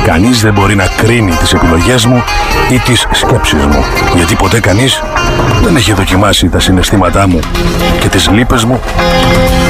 Κανείς δεν μπορεί να κρίνει τις επιλογές μου ή τις σκέψεις μου, γιατί ποτέ κανείς δεν έχει δοκιμάσει τα συναισθήματά μου και τις λύπες μου.